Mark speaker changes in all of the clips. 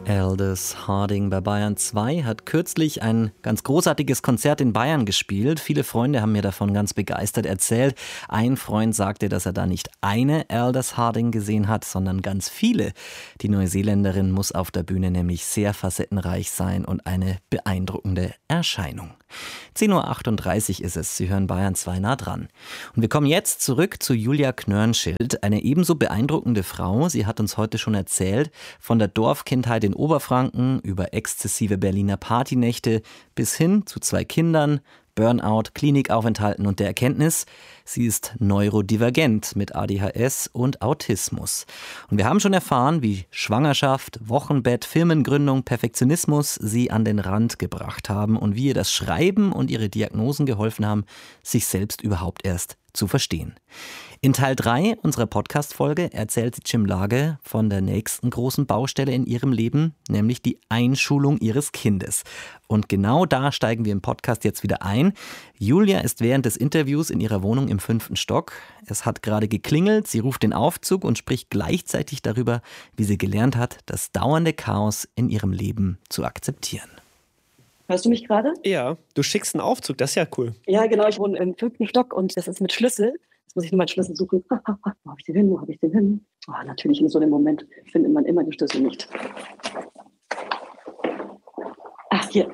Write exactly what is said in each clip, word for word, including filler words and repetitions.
Speaker 1: Aldous Harding bei Bayern zwei hat kürzlich ein ganz großartiges Konzert in Bayern gespielt. Viele Freunde haben mir davon ganz begeistert erzählt. Ein Freund sagte, dass er da nicht eine Aldous Harding gesehen hat, sondern ganz viele. Die Neuseeländerin muss auf der Bühne nämlich sehr facettenreich sein und eine beeindruckende Erscheinung. zehn Uhr achtunddreißig ist es. Sie hören Bayern zwei nah dran. Und wir kommen jetzt zurück zu Julia Knörnschild, eine ebenso beeindruckende Frau. Sie hat uns heute schon erzählt von der Dorfkindheit in Oberfranken über exzessive Berliner Partynächte bis hin zu zwei Kindern, Burnout, Klinikaufenthalten und der Erkenntnis, sie ist neurodivergent mit A D H S und Autismus. Und wir haben schon erfahren, wie Schwangerschaft, Wochenbett, Firmengründung, Perfektionismus sie an den Rand gebracht haben und wie ihr das Schreiben und ihre Diagnosen geholfen haben, sich selbst überhaupt erst zu verstehen. In Teil drei unserer Podcast-Folge erzählt Jim Lage von der nächsten großen Baustelle in ihrem Leben, nämlich die Einschulung ihres Kindes. Und genau da steigen wir im Podcast jetzt wieder ein. Julia ist während des Interviews in ihrer Wohnung im fünften Stock. Es hat gerade geklingelt, sie ruft den Aufzug und spricht gleichzeitig darüber, wie sie gelernt hat, das dauernde Chaos in ihrem Leben zu akzeptieren.
Speaker 2: Hörst du mich gerade?
Speaker 3: Ja, du schickst einen Aufzug, das ist ja cool.
Speaker 2: Ja, genau, ich wohne im fünften Stock und das ist mit Schlüssel. Jetzt muss ich nur meinen Schlüssel suchen. Wo habe ich den hin? Wo habe ich den hin? Oh, natürlich in so einem Moment findet man immer den Schlüssel nicht. Ach, hier.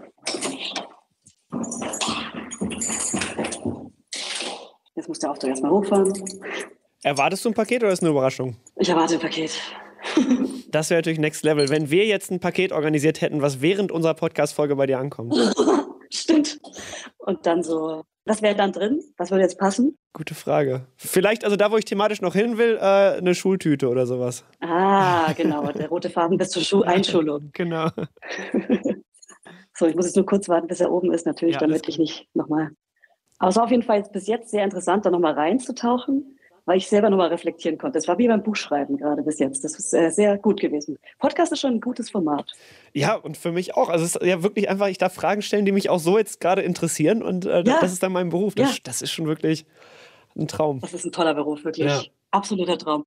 Speaker 2: Jetzt muss der Aufzug erstmal hochfahren.
Speaker 3: Erwartest du ein Paket oder ist es eine Überraschung?
Speaker 2: Ich erwarte ein Paket.
Speaker 3: Das wäre natürlich Next Level, wenn wir jetzt ein Paket organisiert hätten, was während unserer Podcast-Folge bei dir ankommt.
Speaker 2: Stimmt. Und dann so, was wäre dann drin? Was würde jetzt passen?
Speaker 3: Gute Frage. Vielleicht, also da, wo ich thematisch noch hin will, äh, eine Schultüte oder sowas.
Speaker 2: Ah, genau. Der rote Faden bis zur Schu- Einschulung.
Speaker 3: Genau.
Speaker 2: So, ich muss jetzt nur kurz warten, bis er oben ist, natürlich,
Speaker 3: Ja,
Speaker 2: damit ich nicht nochmal... Aber es war auf jeden Fall bis jetzt sehr interessant, da nochmal reinzutauchen, weil ich selber nochmal reflektieren konnte. Es war wie beim Buchschreiben gerade bis jetzt. Das ist äh, sehr gut gewesen. Podcast ist schon ein gutes Format.
Speaker 3: Ja, und für mich auch. Also es ist ja wirklich einfach, ich darf Fragen stellen, die mich auch so jetzt gerade interessieren und äh,
Speaker 2: Ja.
Speaker 3: das ist dann mein Beruf. Das,
Speaker 2: Ja.
Speaker 3: das ist schon wirklich ein Traum.
Speaker 2: Das ist ein toller Beruf, wirklich.
Speaker 3: Ja.
Speaker 2: Absoluter Traum.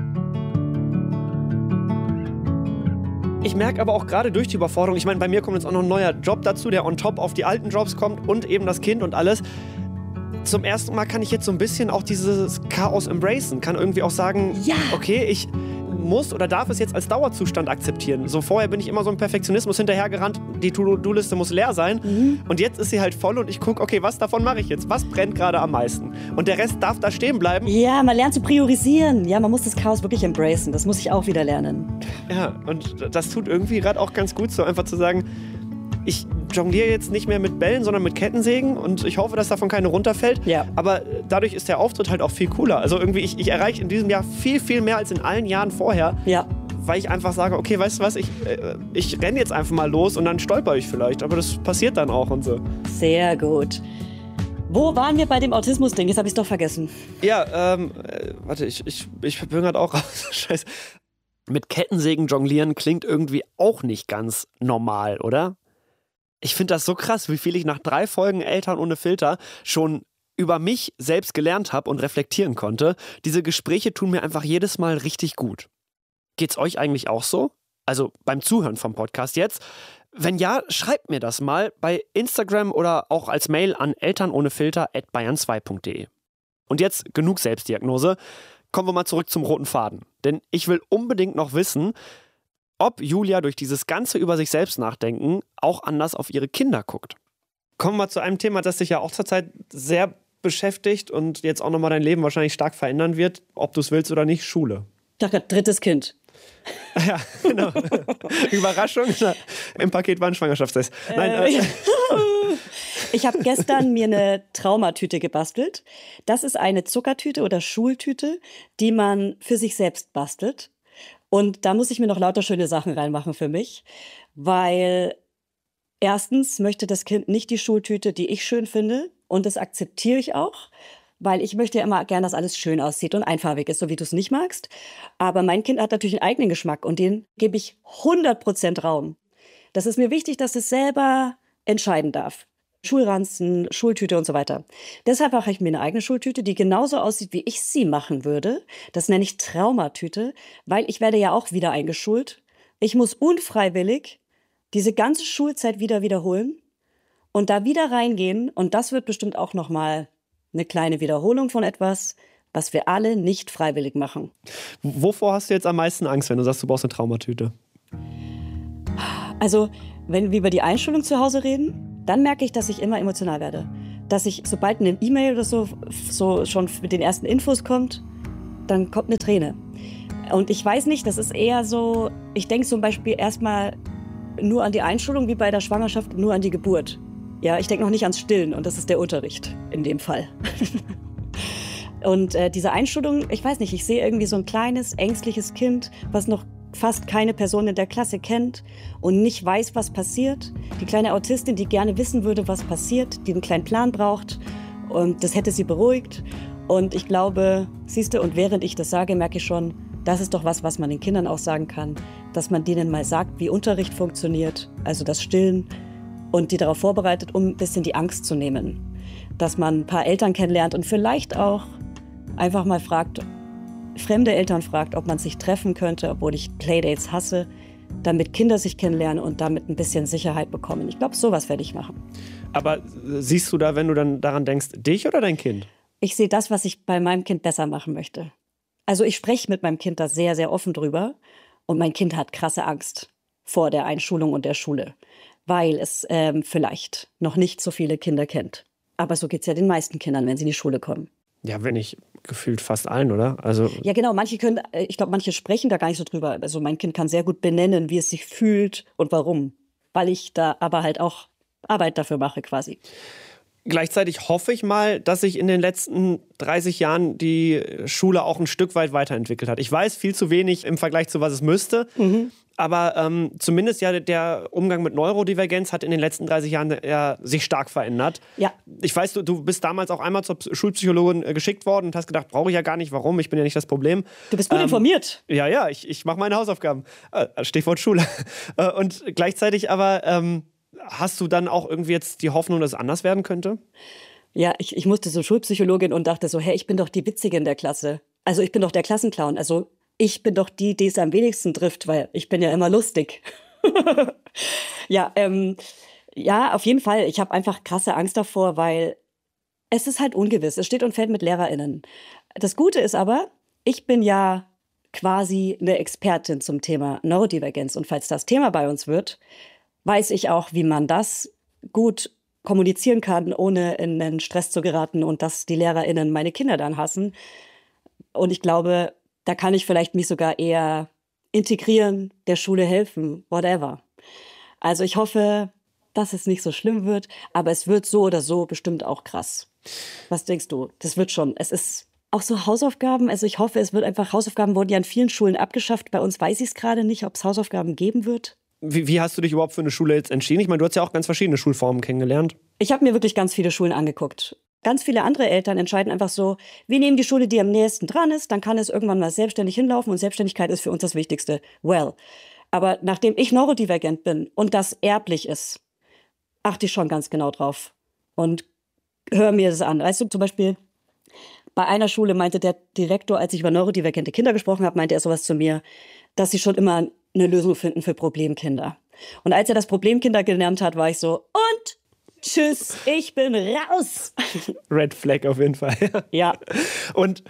Speaker 3: Ich merke aber auch gerade durch die Überforderung, ich meine, bei mir kommt jetzt auch noch ein neuer Job dazu, der on top auf die alten Jobs kommt und eben das Kind und alles. Zum ersten Mal kann ich jetzt so ein bisschen auch dieses Chaos embracen, kann irgendwie auch sagen,
Speaker 2: Ja.
Speaker 3: okay, ich muss oder darf es jetzt als Dauerzustand akzeptieren. So vorher bin ich immer so im Perfektionismus hinterhergerannt, die To-Do-Liste muss leer sein
Speaker 2: Mhm.
Speaker 3: und jetzt ist sie halt voll und ich gucke, okay, was davon mache ich jetzt? Was brennt gerade am meisten? Und der Rest darf da stehen bleiben.
Speaker 2: Ja, man lernt zu priorisieren. Ja, man muss das Chaos wirklich embracen. Das muss ich auch wieder lernen.
Speaker 3: Ja, und das tut irgendwie gerade auch ganz gut, so einfach zu sagen, ich jongliere jetzt nicht mehr mit Bällen, sondern mit Kettensägen und ich hoffe, dass davon keine runterfällt.
Speaker 2: Ja.
Speaker 3: Aber dadurch ist der Auftritt halt auch viel cooler. Also irgendwie, ich, ich erreiche in diesem Jahr viel, viel mehr als in allen Jahren vorher,
Speaker 2: Ja.
Speaker 3: weil ich einfach sage, okay, weißt du was, ich, äh, ich renne jetzt einfach mal los und dann stolper ich vielleicht, aber das passiert dann auch und so.
Speaker 2: Sehr gut. Wo waren wir bei dem Autismus-Ding? Jetzt habe ich es doch vergessen.
Speaker 3: Ja, ähm, äh, warte, ich, ich, ich bin gerade auch raus. Scheiße. Mit Kettensägen jonglieren klingt irgendwie auch nicht ganz normal, oder? Ich finde das so krass, wie viel ich nach drei Folgen Eltern ohne Filter schon über mich selbst gelernt habe und reflektieren konnte. Diese Gespräche tun mir einfach jedes Mal richtig gut. Geht's euch eigentlich auch so? Also beim Zuhören vom Podcast jetzt? Wenn ja, schreibt mir das mal bei Instagram oder auch als Mail an elternohnefilter at bayern zwei punkt de. Und jetzt genug Selbstdiagnose. Kommen wir mal zurück zum roten Faden. Denn ich will unbedingt noch wissen, ob Julia durch dieses ganze über sich selbst nachdenken auch anders auf ihre Kinder guckt. Kommen wir zu einem Thema, das dich ja auch zurzeit sehr beschäftigt und jetzt auch nochmal dein Leben wahrscheinlich stark verändern wird, ob du es willst oder nicht, Schule.
Speaker 2: Ich dachte, drittes Kind.
Speaker 3: Ja, genau. Überraschung, im Paket war ein Schwangerschaftstest. Nein, äh,
Speaker 2: Äh, ich habe gestern mir eine Traumatüte gebastelt. Das ist eine Zuckertüte oder Schultüte, die man für sich selbst bastelt. Und da muss ich mir noch lauter schöne Sachen reinmachen für mich, weil erstens möchte das Kind nicht die Schultüte, die ich schön finde, und das akzeptiere ich auch, weil ich möchte ja immer gern, dass alles schön aussieht und einfarbig ist, so wie du es nicht magst. Aber mein Kind hat natürlich einen eigenen Geschmack und den gebe ich hundert Prozent Raum. Das ist mir wichtig, dass es selber entscheiden darf. Schulranzen, Schultüte und so weiter. Deshalb mache ich mir eine eigene Schultüte, die genauso aussieht, wie ich sie machen würde. Das nenne ich Traumatüte, weil ich werde ja auch wieder eingeschult. Ich muss unfreiwillig diese ganze Schulzeit wieder wiederholen und da wieder reingehen. Und das wird bestimmt auch nochmal eine kleine Wiederholung von etwas, was wir alle nicht freiwillig machen.
Speaker 3: Wovor hast du jetzt am meisten Angst, wenn du sagst, du brauchst eine Traumatüte?
Speaker 2: Also, wenn wir über die Einschulung zu Hause reden, dann merke ich, dass ich immer emotional werde. Dass ich, sobald eine E-Mail oder so, so schon mit den ersten Infos kommt, dann kommt eine Träne. Und ich weiß nicht, das ist eher so, ich denke zum Beispiel erstmal nur an die Einschulung, wie bei der Schwangerschaft, nur an die Geburt. Ja, ich denke noch nicht ans Stillen und das ist der Unterricht in dem Fall. Und äh, diese Einschulung, ich weiß nicht, ich sehe irgendwie so ein kleines, ängstliches Kind, was noch fast keine Person in der Klasse kennt und nicht weiß, was passiert. Die kleine Autistin, die gerne wissen würde, was passiert, die einen kleinen Plan braucht und das hätte sie beruhigt. Und ich glaube, siehst du, und während ich das sage, merke ich schon, das ist doch was, was man den Kindern auch sagen kann, dass man denen mal sagt, wie Unterricht funktioniert, also das Stillen und die darauf vorbereitet, um ein bisschen die Angst zu nehmen. Dass man ein paar Eltern kennenlernt und vielleicht auch einfach mal fragt, fremde Eltern fragt, ob man sich treffen könnte, obwohl ich Playdates hasse, damit Kinder sich kennenlernen und damit ein bisschen Sicherheit bekommen. Ich glaube, sowas werde ich machen.
Speaker 3: Aber siehst du da, wenn du dann daran denkst, dich oder dein Kind?
Speaker 2: Ich sehe das, was ich bei meinem Kind besser machen möchte. Also ich spreche mit meinem Kind da sehr, sehr offen drüber und mein Kind hat krasse Angst vor der Einschulung und der Schule, weil es ähm, vielleicht noch nicht so viele Kinder kennt. Aber so geht es ja den meisten Kindern, wenn sie in die Schule kommen.
Speaker 3: Ja, wenn nicht gefühlt fast allen, oder? Also
Speaker 2: ja, genau. Manche können, ich glaube, manche sprechen da gar nicht so drüber. Also mein Kind kann sehr gut benennen, wie es sich fühlt und warum. Weil ich da aber halt auch Arbeit dafür mache quasi.
Speaker 3: Gleichzeitig hoffe ich mal, dass sich in den letzten dreißig Jahren die Schule auch ein Stück weit weiterentwickelt hat. Ich weiß viel zu wenig im Vergleich zu was es müsste. Mhm. Aber ähm, zumindest ja der Umgang mit Neurodivergenz hat in den letzten dreißig Jahren ja, sich stark verändert. Ja. Ich weiß, du, du bist damals auch einmal zur Schulpsychologin äh, geschickt worden und hast gedacht, brauche ich ja gar nicht, warum, ich bin ja nicht das Problem.
Speaker 2: Du bist gut ähm, informiert.
Speaker 3: Ja, ja, ich, ich mache meine Hausaufgaben. Äh, Stichwort Schule. äh, und gleichzeitig aber, ähm, hast du dann auch irgendwie jetzt die Hoffnung, dass es anders werden könnte?
Speaker 2: Ja, ich, ich musste zur Schulpsychologin und dachte so, hey, ich bin doch die Witzige in der Klasse. Also ich bin doch der Klassenclown. Also ich bin doch die, die es am wenigsten trifft, weil ich bin ja immer lustig. ja, ähm, ja, auf jeden Fall. Ich habe einfach krasse Angst davor, weil es ist halt ungewiss. Es steht und fällt mit LehrerInnen. Das Gute ist aber, ich bin ja quasi eine Expertin zum Thema Neurodivergenz. Und falls das Thema bei uns wird, weiß ich auch, wie man das gut kommunizieren kann, ohne in einen Stress zu geraten und dass die LehrerInnen meine Kinder dann hassen. Und ich glaube, da kann ich vielleicht mich sogar eher integrieren, der Schule helfen, whatever. Also ich hoffe, dass es nicht so schlimm wird, aber es wird so oder so bestimmt auch krass. Was denkst du? Das wird schon. Es ist auch so Hausaufgaben. Also ich hoffe, es wird einfach, Hausaufgaben wurden ja in vielen Schulen abgeschafft. Bei uns weiß ich es gerade nicht, ob es Hausaufgaben geben wird.
Speaker 3: Wie, wie hast du dich überhaupt für eine Schule jetzt entschieden? Ich meine, du hast ja auch ganz verschiedene Schulformen kennengelernt.
Speaker 2: Ich habe mir wirklich ganz viele Schulen angeguckt. Ganz viele andere Eltern entscheiden einfach so, wir nehmen die Schule, die am nächsten dran ist, dann kann es irgendwann mal selbstständig hinlaufen und Selbstständigkeit ist für uns das Wichtigste. Well, aber nachdem ich neurodivergent bin und das erblich ist, achte ich schon ganz genau drauf und höre mir das an. Weißt du, zum Beispiel bei einer Schule meinte der Direktor, als ich über neurodivergente Kinder gesprochen habe, meinte er sowas zu mir, dass sie schon immer eine Lösung finden für Problemkinder. Und als er das Problemkinder gelernt hat, war ich so, und tschüss, ich bin raus.
Speaker 3: Red Flag auf jeden Fall.
Speaker 2: Ja.
Speaker 3: Und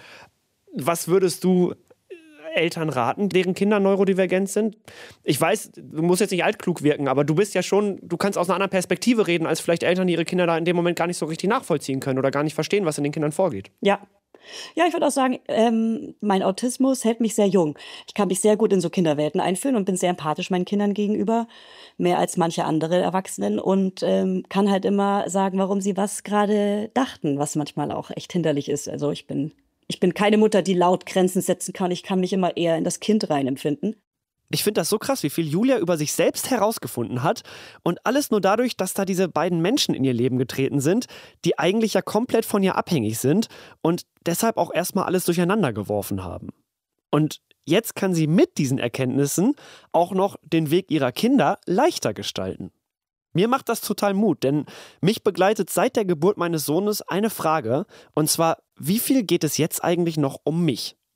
Speaker 3: was würdest du Eltern raten, deren Kinder neurodivergent sind? Ich weiß, du musst jetzt nicht altklug wirken, aber du bist ja schon, du kannst aus einer anderen Perspektive reden, als vielleicht Eltern, die ihre Kinder da in dem Moment gar nicht so richtig nachvollziehen können oder gar nicht verstehen, was in den Kindern vorgeht.
Speaker 2: Ja. Ja, ich würde auch sagen, ähm, mein Autismus hält mich sehr jung. Ich kann mich sehr gut in so Kinderwelten einfühlen und bin sehr empathisch meinen Kindern gegenüber, mehr als manche andere Erwachsenen und ähm, kann halt immer sagen, warum sie was gerade dachten, was manchmal auch echt hinderlich ist. Also ich bin, ich bin keine Mutter, die laut Grenzen setzen kann. Ich kann mich immer eher in das Kind reinempfinden.
Speaker 3: Ich finde das so krass, wie viel Julia über sich selbst herausgefunden hat und alles nur dadurch, dass da diese beiden Menschen in ihr Leben getreten sind, die eigentlich ja komplett von ihr abhängig sind und deshalb auch erstmal alles durcheinander geworfen haben. Und jetzt kann sie mit diesen Erkenntnissen auch noch den Weg ihrer Kinder leichter gestalten. Mir macht das total Mut, denn mich begleitet seit der Geburt meines Sohnes eine Frage, und zwar, wie viel geht es jetzt eigentlich noch um mich?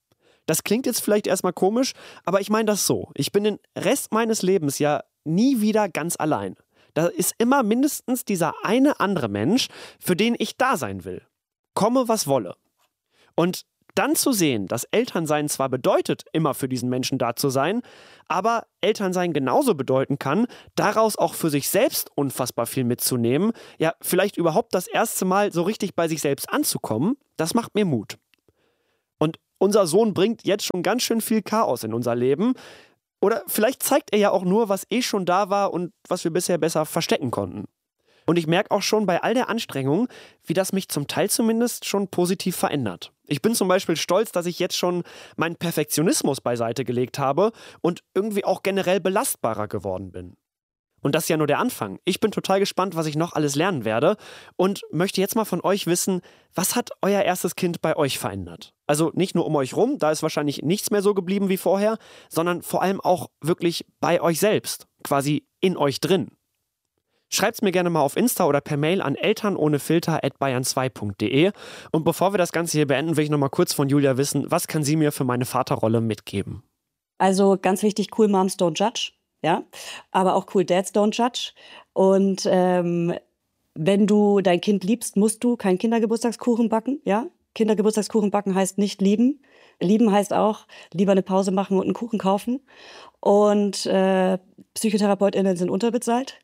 Speaker 3: Das klingt jetzt vielleicht erstmal komisch, aber ich meine das so. Ich bin den Rest meines Lebens ja nie wieder ganz allein. Da ist immer mindestens dieser eine andere Mensch, für den ich da sein will. Komme, was wolle. Und dann zu sehen, dass Elternsein zwar bedeutet, immer für diesen Menschen da zu sein, aber Elternsein genauso bedeuten kann, daraus auch für sich selbst unfassbar viel mitzunehmen, ja, vielleicht überhaupt das erste Mal so richtig bei sich selbst anzukommen, das macht mir Mut. Und unser Sohn bringt jetzt schon ganz schön viel Chaos in unser Leben. Oder vielleicht zeigt er ja auch nur, was eh schon da war und was wir bisher besser verstecken konnten. Und ich merke auch schon bei all der Anstrengung, wie das mich zum Teil zumindest schon positiv verändert. Ich bin zum Beispiel stolz, dass ich jetzt schon meinen Perfektionismus beiseite gelegt habe und irgendwie auch generell belastbarer geworden bin. Und das ist ja nur der Anfang. Ich bin total gespannt, was ich noch alles lernen werde und möchte jetzt mal von euch wissen, was hat euer erstes Kind bei euch verändert? Also nicht nur um euch rum, da ist wahrscheinlich nichts mehr so geblieben wie vorher, sondern vor allem auch wirklich bei euch selbst, quasi in euch drin. Schreibt's mir gerne mal auf Insta oder per Mail an elternohnefilter at bayern zwei punkt de. Und bevor wir das Ganze hier beenden, will ich noch mal kurz von Julia wissen, was kann sie mir für meine Vaterrolle mitgeben?
Speaker 2: Also ganz wichtig, cool Moms don't judge. Ja, aber auch cool Dads don't judge. Und ähm, wenn du dein Kind liebst, musst du keinen Kindergeburtstagskuchen backen. Ja, Kindergeburtstagskuchen backen heißt nicht lieben. Lieben heißt auch lieber eine Pause machen und einen Kuchen kaufen. Und äh, PsychotherapeutInnen sind unterbezahlt.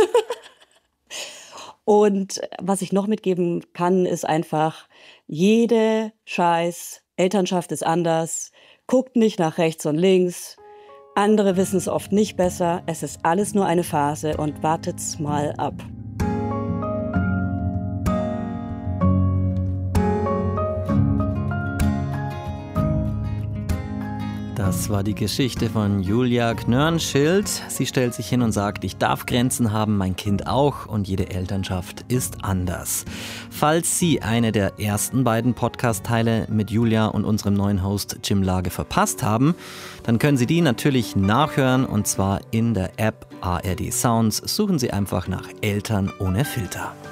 Speaker 2: Und was ich noch mitgeben kann, ist einfach, jede scheiß Elternschaft ist anders. Guckt nicht nach rechts und links. Andere wissen es oft nicht besser. Es ist alles nur eine Phase und wartet's mal ab.
Speaker 1: Das war die Geschichte von Julia Knörnschild. Sie stellt sich hin und sagt, ich darf Grenzen haben, mein Kind auch und jede Elternschaft ist anders. Falls Sie eine der ersten beiden Podcast-Teile mit Julia und unserem neuen Host Jim Lage verpasst haben, dann können Sie die natürlich nachhören und zwar in der App A R D Sounds. Suchen Sie einfach nach Eltern ohne Filter.